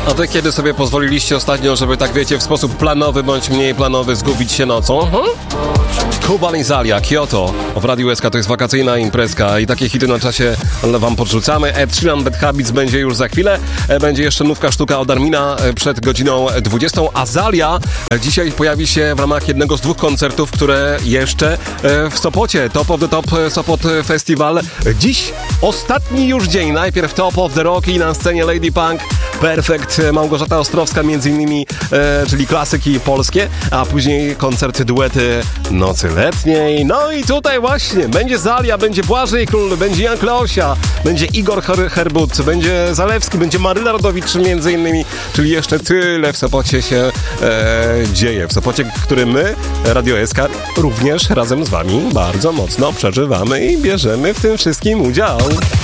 A wy kiedy sobie pozwoliliście ostatnio, żeby tak wiecie, w sposób planowy bądź mniej planowy zgubić się nocą? Kuba Lizalia, Kyoto. W Radiu SK to jest wakacyjna imprezka i takie hity na czasie wam podrzucamy. Ed Sheeran, Bad Habits będzie już za chwilę. Będzie jeszcze nówka sztuka od Armina przed godziną 20. Azalia dzisiaj pojawi się w ramach jednego z dwóch koncertów, które jeszcze w Sopocie. Top of the Top Sopot Festival. Dziś ostatni już dzień. Najpierw Top of the Rock i na scenie Lady Punk, Perfect, Małgorzata Ostrowska między innymi, czyli klasyki polskie, a później koncerty, duety Nocy Letniej. No i tutaj właśnie będzie Zalia, będzie Błażej Król, będzie Jan Kleosia, będzie Igor Herbut, będzie Zalewski, będzie Maryla Rodowicz między innymi, czyli jeszcze tyle w Sopocie się dzieje. W Sopocie, który my, Radio SK, również razem z wami bardzo mocno przeżywamy i bierzemy w tym wszystkim udział.